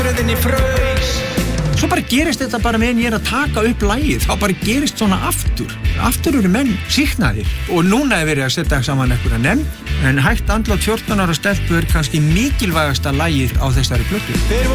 röðinni fröys. Svo bara gerist þetta bara meðan ég að taka upp lagið, þá bara gerist svona aftur eru menn sýknaðir og núna verið að setja saman einhverja nefnd, en hægt andlát 14 ára stelpu kannski mikilvægasta lagið á þessari plötu.